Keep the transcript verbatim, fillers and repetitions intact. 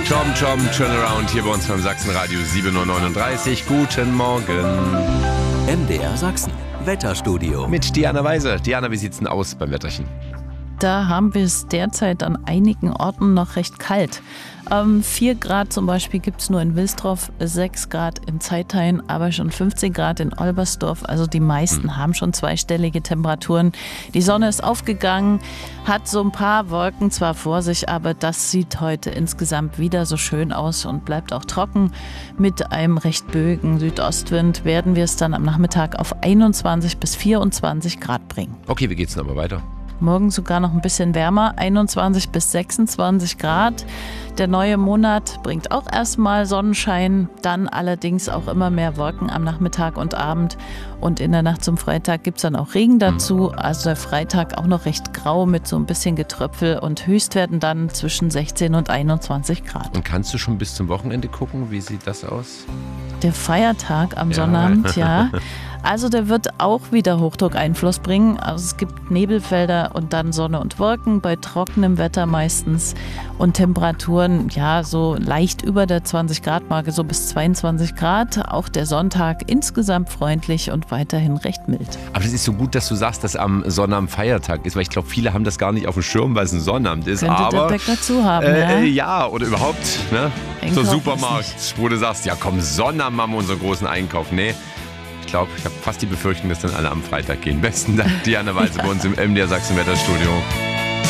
Tom, Tom, Turnaround hier bei uns beim Sachsenradio sieben Uhr neununddreißig. Guten Morgen. M D R Sachsen, Wetterstudio. Mit Diana Weise. Diana, wie sieht's denn aus beim Wetterchen? Da haben wir es derzeit an einigen Orten noch recht kalt. Ähm, vier Grad zum Beispiel gibt es nur in Wilsdorf, sechs Grad in Zeithain, aber schon fünfzehn Grad in Olbersdorf. Also die meisten hm. haben schon zweistellige Temperaturen. Die Sonne ist aufgegangen, hat so ein paar Wolken zwar vor sich, aber das sieht heute insgesamt wieder so schön aus und bleibt auch trocken. Mit einem recht böigen Südostwind werden wir es dann am Nachmittag auf einundzwanzig bis vierundzwanzig Grad bringen. Okay, wie geht's denn aber weiter? Morgen sogar noch ein bisschen wärmer, einundzwanzig bis sechsundzwanzig Grad. Der neue Monat bringt auch erstmal Sonnenschein, dann allerdings auch immer mehr Wolken am Nachmittag und Abend. Und in der Nacht zum Freitag gibt es dann auch Regen dazu. Also der Freitag auch noch recht grau mit so ein bisschen Getröpfel und Höchstwerten dann zwischen sechzehn und einundzwanzig Grad. Und kannst du schon bis zum Wochenende gucken? Wie sieht das aus? Der Feiertag am Ja. Sonnabend, ja. Also der wird auch wieder Hochdruckeinfluss bringen. Also es gibt Nebelfelder und dann Sonne und Wolken bei trockenem Wetter meistens und Temperaturen ja so leicht über der zwanzig Grad Marke, so bis zweiundzwanzig Grad. Auch der Sonntag insgesamt freundlich und weiterhin recht mild. Aber das ist so gut, dass du sagst, dass am Sonnabend Feiertag ist, weil ich glaube, viele haben das gar nicht auf dem Schirm, weil es ein Sonnabend ist. Könnte aber der Bäcker zu haben, äh, ja? ja, oder überhaupt ne? So Einkaufen Supermarkt, wo du sagst, ja komm, Sonnabend machen wir unseren großen Einkauf. Nee. Ich glaube, ich habe fast die Befürchtung, dass dann alle am Freitag gehen. Besten Dank, Diana Weise bei uns im M D R Sachsen Wetterstudio.